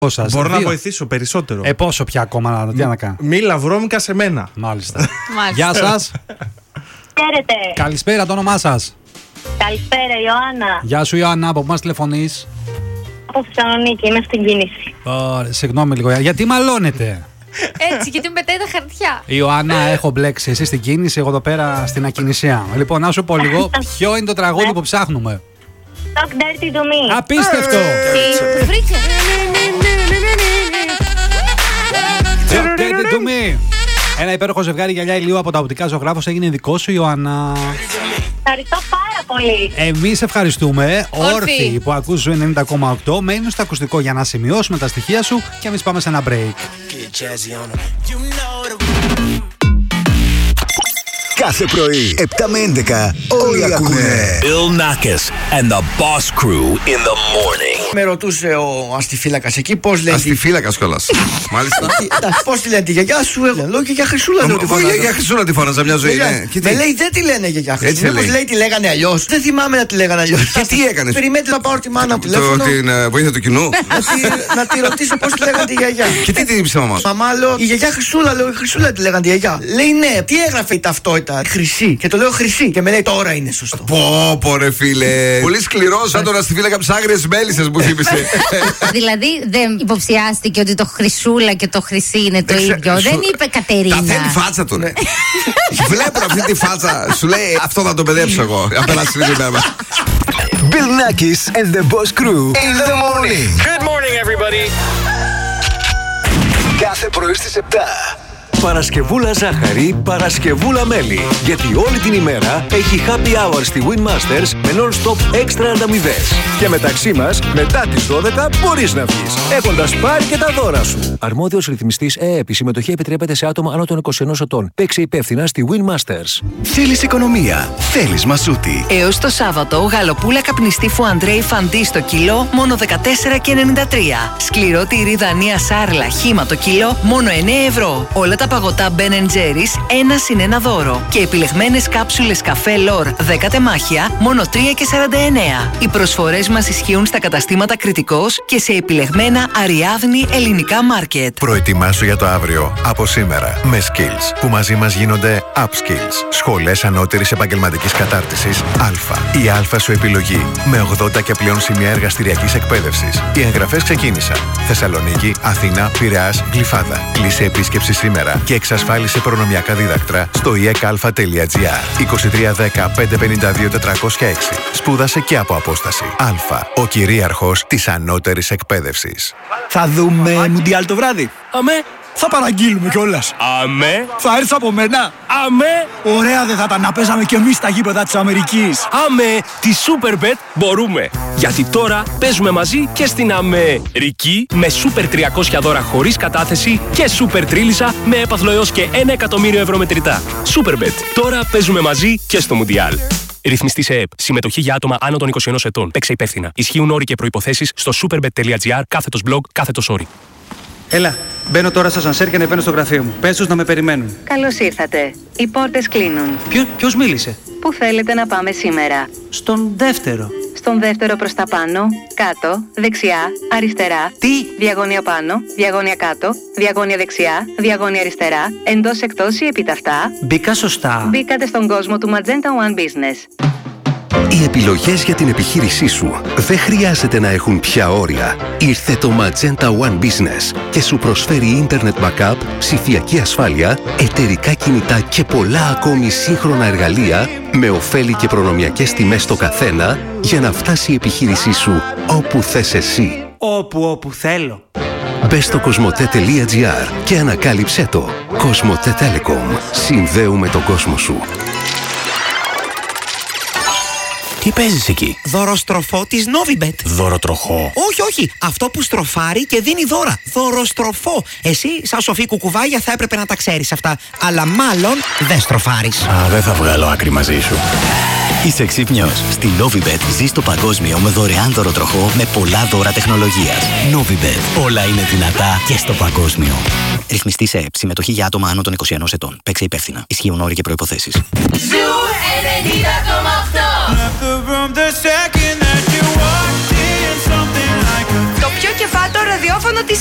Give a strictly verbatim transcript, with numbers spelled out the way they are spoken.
Σας, Μπορώ δύο. να βοηθήσω περισσότερο. Ε, πόσο πια ακόμα, τι να κάνω. Μίλα βρώμικα σε μένα. Μάλιστα. Γεια σας. Χαίρετε. Καλησπέρα, το όνομά σας. Καλησπέρα, Ιωάννα. Γεια σου, Ιωάννα, από πού μας τηλεφωνείς? Από Θεσσαλονίκη, είμαι στην κίνηση. Ωραία, συγγνώμη λίγο. Γιατί μαλώνετε? Έτσι, γιατί μου πετάει τα χαρτιά. Ιωάννα, έχω μπλέξει. Εσύ στην κίνηση, εγώ εδώ πέρα στην ακινησία. Λοιπόν, να σου πω λίγο, ποιο είναι το τραγούδι που ψάχνουμε? Talk Dirty to Me. Απίστευτο! Το βρήκε. Talk Dirty to Me. Ένα υπέροχο ζευγάρι γυαλιά ηλίου από τα οπτικά Ζωγράφος έγινε δικό σου, Ιωάννα. Ευχαριστώ πάρα πολύ. Εμείς ευχαριστούμε. Όρθιοι. Όρθιοι που ακούς Ζου ενενήντα κόμμα οκτώ. Μένουν στο ακουστικό για να σημειώσουμε τα στοιχεία σου και εμείς πάμε σε ένα break. Κάθε πρωί, επτά με έντεκα, όλοι ακούνε. Bill Nackis and the Boss Crew in the morning. Με ρωτούσε ο αστιφύλακας εκεί πώς λέει. Αστιφύλακας κιόλας. Μάλιστα. Πώς τη λένε τη γιαγιά σου, εγώ λέω και για Χρυσούλα. λέω τη Εγώ φωνάζω. για Χρυσούλα τη φώναζα μια ζωή. ναι. Και τι- Με λέει δεν τη λένε γιαγιά Έτσι Χρυσούλα. Μήπως λέει. λέει τη λέγανε αλλιώς. Δεν θυμάμαι να τη λέγανε αλλιώς. Και τι έκανες? Περιμένετε να πάρω τη μάνα μου Το- τηλέφωνο. Την ε, βοήθεια του κοινού. να τη- Να τη ρωτήσω πώς τη λέγανε τη γιαγιά. Και τι την είπε η μαμά σου? Μαμά, λέω, η γιαγιά Χρυσούλα, λέω, η Χρυσούλα τη λέγανε τη γιαγιά. Λέει ναι, τι έγραφε η ταυτότητα? Χρυσή. Και το λέω χρυσή. Και με λέει τώρα είναι σωστό. Πω, πω, ρε φίλε. Πολύ σκληρό, σαν τον αστιφύλακα από τι άγριες μέλισσες που θύμισε. Δηλαδή δεν υποψιάστηκε ότι το Χρυσούλα και το Χρυσή είναι το Δεν ξε- ίδιο. σου- Δεν είπε Κατερίνα. Τα θέλει φάτσα του, ρε. Βλέπω αυτή τη φάτσα. Σου λέει αυτό θα το παιδέψω εγώ. Απέναντι στην ίδια μέρα. Bill Nackis and the Boss Crew in the morning. Good morning, everybody. Κάθε πρωί στις επτά. Παρασκευούλα ζάχαρη, Παρασκευούλα μέλι. Γιατί όλη την ημέρα έχει happy hour στη Winmasters με non-stop έξτρα ανταμοιβές. Και μεταξύ μας, μετά τις δώδεκα μπορείς να βγεις, έχοντας πάρει και τα δώρα σου. Αρμόδιος ρυθμιστής ΕΕΠ. Η συμμετοχή επιτρέπεται σε άτομα άνω των είκοσι ενός ετών. Παίξε υπεύθυνα στη Winmasters. Θέλεις οικονομία, θέλεις μασούτη. Έως το Σάββατο, γαλοπούλα καπνιστή Φουαντρέι φαντί στο κιλό, μόνο δεκατέσσερα και ενενήντα τρία. Σκληρό τυρί Δανία Σάρλα χύμα το κιλό, μόνο εννέα ευρώ. Όλα τα παγωτά Ben and Jerry's, ένα συν ένα δώρο. Και επιλεγμένες κάψουλες καφέ Λόρ δέκα τεμάχια, μόνο τρία και σαράντα εννέα. Οι προσφορές μας ισχύουν στα καταστήματα Κρητικός και σε επιλεγμένα Αριάδνη ελληνικά μάρκετ. Προετοιμάσου για το αύριο από σήμερα με Skills που μαζί μας γίνονται Upskills. Σχολές ανώτερης επαγγελματικής κατάρτισης Α. Η Α σου επιλογή με ογδόντα και πλέον σημεία εργαστηριακής εκπαίδευσης. Οι εγγραφές ξεκίνησαν. Θεσσαλονίκη, Αθήνα, Πειραιάς, Γλυφάδα. Κλείσε επίσκεψη σήμερα και εξασφάλισε προνομιακά δίδακτρα στο ι εκ α τελεία τζι άρ. είκοσι τρία δέκα πεντακόσια πενήντα δύο τετρακόσια έξι. Σπούδασε και από απόσταση. Α. Ο κυρίαρχος της ανώτερης εκπαίδευσης. Θα δούμε Μουντιάλ το βράδυ. Αμέ. Θα παραγγείλουμε κιόλας. Αμέ. Θα έρθεις από μένα. Αμέ. Ωραία δεν θα ήταν να παίζαμε κι εμείς στα γήπεδα της Αμερικής. Αμέ. Τη Superbet μπορούμε. Γιατί τώρα παίζουμε μαζί και στην Αμερική με Super τριακόσια δώρα χωρίς κατάθεση και Super Τρίλισσα με έπαθλο έως και ένα εκατομμύριο ευρώ μετρητά. Superbet. Τώρα παίζουμε μαζί και στο Μουντιάλ. Ρυθμιστής ΕΕΠ. Συμμετοχή για άτομα άνω των είκοσι ενός ετών. Παίξε υπεύθυνα. Ισχύουν όροι και προϋποθέσεις στο superbet τελεία τζι άρ κάθετος blog κάθετος όροι. Έλα, μπαίνω τώρα στα σανσέρ και ανεβαίνω στο γραφείο μου. Πες τους να με περιμένουν. Καλώς ήρθατε. Οι πόρτες κλείνουν. Ποιο, ποιος μίλησε? Πού θέλετε να πάμε σήμερα? Στον δεύτερο. Στον δεύτερο προς τα πάνω, κάτω, δεξιά, αριστερά. Τι? Διαγώνια πάνω, διαγώνια κάτω, διαγώνια δεξιά, διαγώνια αριστερά, εντός εκτός ή επιταυτά. Μπήκα σωστά. Μπήκατε στον κόσμο του Magenta One Business. Οι επιλογές για την επιχείρησή σου δεν χρειάζεται να έχουν πια όρια. Ήρθε το Magenta One Business και σου προσφέρει Internet Backup, ψηφιακή ασφάλεια, εταιρικά κινητά και πολλά ακόμη σύγχρονα εργαλεία με ωφέλη και προνομιακές τιμές στο καθένα για να φτάσει η επιχείρησή σου όπου θες εσύ. Όπου, όπου θέλω. Μπες στο κοσμοτέ τελεία τζι άρ και ανακάλυψέ το. Κοσμοτέ Telecom. Συνδέουμε τον κόσμο σου. Τι παίζεις εκεί? Δωροστροφό της Novibet. Δωροτροχό. Όχι, όχι. Αυτό που στροφάρει και δίνει δώρα. Δωροστροφό. Εσύ, σαν σοφή κουκουβάγια, θα έπρεπε να τα ξέρεις αυτά. Αλλά μάλλον δεν στροφάρεις. Α, δεν θα βγάλω άκρη μαζί σου. Είσαι ξύπνιος. Στη Novibet ζεις το παγκόσμιο με δωρεάν δωροτροχό με πολλά δώρα τεχνολογίας. Novibet. Όλα είναι δυνατά και στο παγκόσμιο. Ρυθμιστή σε ΕΕΠ. Συμμετοχή για άτομα άνω των είκοσι ενός ετών. Παίξε υπεύθυνα. Ισχύουν όροι και προϋποθέσεις. Ζου ενενήντα κόμμα οκτώ.